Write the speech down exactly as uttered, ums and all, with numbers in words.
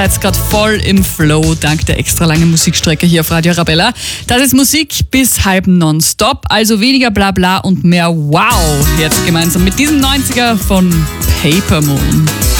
Jetzt gerade voll im Flow, dank der extra langen Musikstrecke hier auf Radio Arabella. Das ist Musik bis halb nonstop, also weniger Blabla und mehr Wow. Jetzt gemeinsam mit diesem neunziger von Paper Moon.